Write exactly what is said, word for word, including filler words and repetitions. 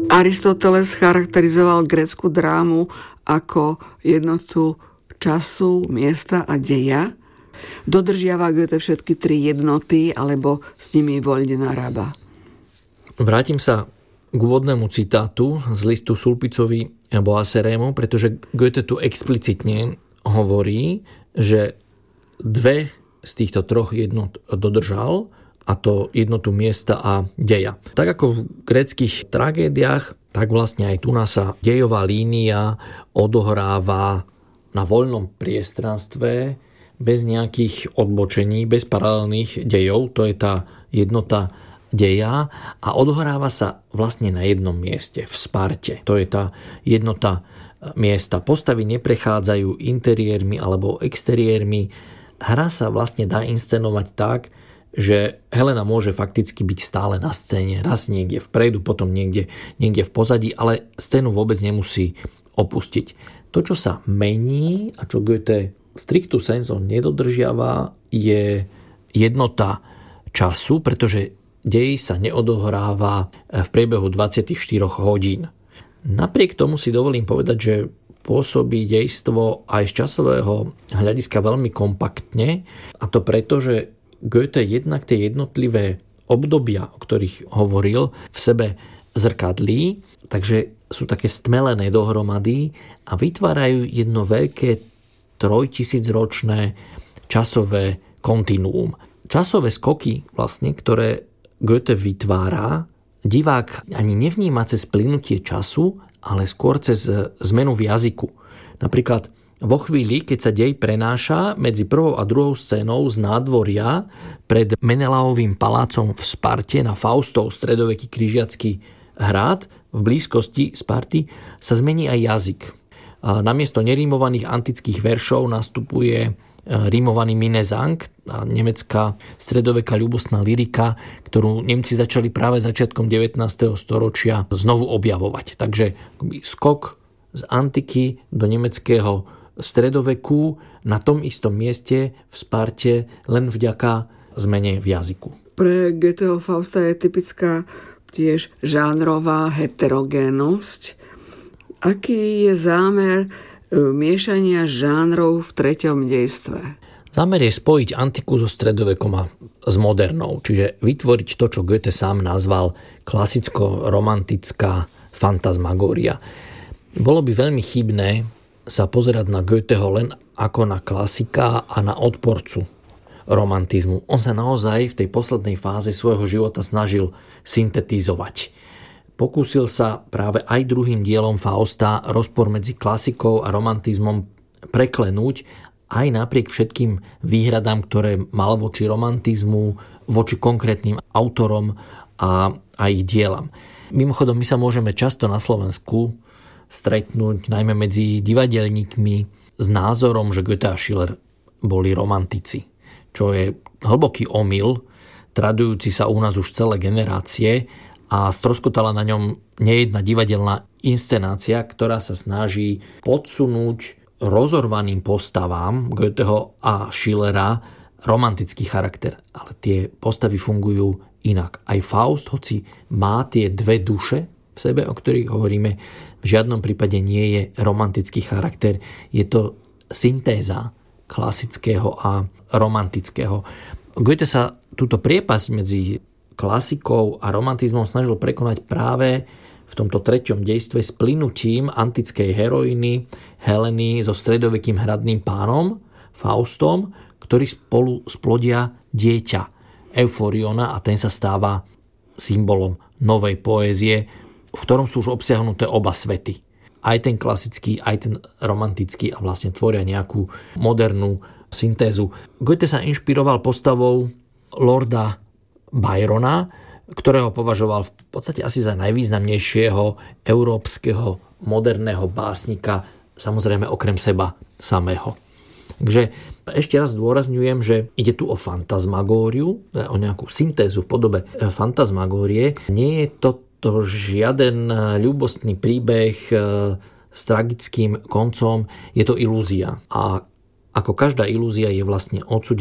Aristoteles charakterizoval grécku drámu ako jednotu času, miesta a deja. Dodržiava Goethe všetky tri jednoty, alebo s nimi voľne narába. Vrátim sa k úvodnému citátu z listu Sulpicovi Boisserému, pretože Goethe tu explicitne hovorí, že dve z týchto troch jednot dodržal, a to jednotu miesta a deja. Tak ako v gréckych tragédiách, tak vlastne aj tu nás sa dejová línia odohráva na voľnom priestranstve bez nejakých odbočení, bez paralelných dejov, to je tá jednota deja, a odohráva sa vlastne na jednom mieste, v Sparte. To je tá jednota miesta. Postavy neprechádzajú interiérmi alebo exteriérmi. Hra sa vlastne dá inscenovať tak, že Helena môže fakticky byť stále na scéne, raz niekde vpredu, potom niekde, niekde v pozadí, ale scénu vôbec nemusí opustiť. To, čo sa mení a čo Goethe strictu sensu nedodržiava, je jednota času, pretože dej sa neodohráva v priebehu dvadsaťštyri hodín. Napriek tomu si dovolím povedať, že pôsobí dejstvo aj z časového hľadiska veľmi kompaktne, a to preto, že Goethe jednak tie jednotlivé obdobia, o ktorých hovoril, v sebe zrkadlí, takže sú také stmelené dohromady a vytvárajú jedno veľké trojtisícročné časové kontinuum. Časové skoky, vlastne, ktoré Goethe vytvára, divák ani nevníma cez plynutie času, ale skôr cez zmenu v jazyku. Napríklad vo chvíli, keď sa dej prenáša medzi prvou a druhou scénou z nádvoria pred Menelaovým palácom v Sparte na Faustov stredoveký križiacky hrad v blízkosti Sparty, sa zmení aj jazyk. Namiesto nerímovaných antických veršov nastupuje rímovaný Minnesang, nemecká stredoveká ľubostná lyrika, ktorú Nemci začali práve začiatkom devätnásteho storočia znovu objavovať. Takže skok z antiky do nemeckého stredoveku na tom istom mieste v Sparte len vďaka zmene v jazyku. Pre Goetheho Fausta je typická tiež žánrová heterogénnosť. Aký je zámer miešania žánrov v treťom dejstve? Zámer je spojiť antiku so stredovekom a s modernou, čiže vytvoriť to, čo Goethe sám nazval klasicko-romantická fantasmagória. Bolo by veľmi chybné sa pozerať na Goetheho len ako na klasika a na odporcu romantizmu. On sa naozaj v tej poslednej fáze svojho života snažil syntetizovať. Pokúsil sa práve aj druhým dielom Fausta rozpor medzi klasikou a romantizmom preklenúť, aj napriek všetkým výhradám, ktoré mal voči romantizmu, voči konkrétnym autorom a, a ich dielam. Mimochodom, my sa môžeme často na Slovensku stretnúť najmä medzi divadelníkmi s názorom, že Goethe a Schiller boli romantici, čo je hlboký omyl, tradujúci sa u nás už celé generácie, a stroskotala na ňom nejedna divadelná inscenácia, ktorá sa snaží podsunúť rozorvaným postavám Goetheho a Schillera romantický charakter. Ale tie postavy fungujú inak. Aj Faust, hoci má tie dve duše v sebe, o ktorých hovoríme, v žiadnom prípade nie je romantický charakter. Je to syntéza klasického a romantického. Goethe sa túto priepasť medzi klasikou a romantizmom snažil prekonať práve v tomto treťom dejstve s plynutím antickej heroiny Heleny so stredovekým hradným pánom Faustom, ktorí spolu splodia dieťa Euforiona, a ten sa stáva symbolom novej poézie, v ktorom sú už obsiahnuté oba svety. Aj ten klasický, aj ten romantický, a vlastne tvoria nejakú modernú syntézu. Goethe sa inšpiroval postavou Lorda Byrona, ktorého považoval v podstate asi za najvýznamnejšieho európskeho moderného básnika, samozrejme okrem seba samého. Takže ešte raz zdôrazňujem, že ide tu o fantasmagóriu, o nejakú syntézu v podobe fantasmagórie. Nie je toto žiaden ľúbostný príbeh s tragickým koncom, je to ilúzia. A ako každá ilúzia je vlastne odsúdená